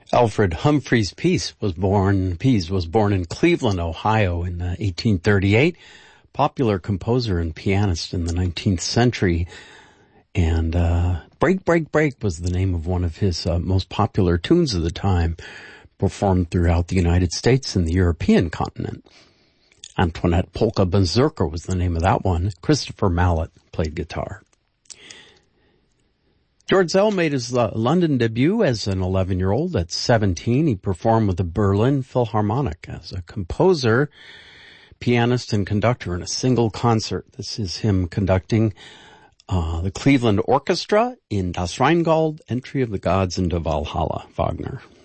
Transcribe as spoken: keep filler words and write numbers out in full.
Alfred Humphreys Pease was born, Pease was born in Cleveland, Ohio in uh, eighteen thirty-eight. Popular composer and pianist in the nineteenth century. And uh, Break, Break, Break was the name of one of his uh, most popular tunes of the time, performed throughout the United States and the European continent. Antoinette Polka Berserker was the name of that one. Christopher Mallet played guitar. George Szell made his uh, London debut as an eleven-year-old. At seventeen, he performed with the Berlin Philharmonic as a composer, pianist, and conductor in a single concert. This is him conducting uh, the Cleveland Orchestra in Das Rheingold, Entry of the Gods into Valhalla, Wagner.